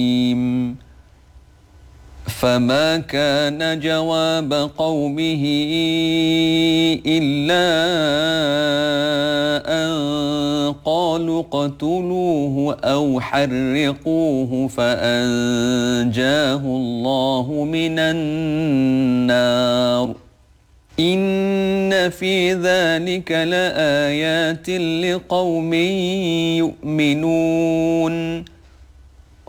فما كان جواب قومه إلا أن قالوا اقتلوه أو حرقوه فأنجاه الله من النار إن في ذلك لآيات لقوم يؤمنون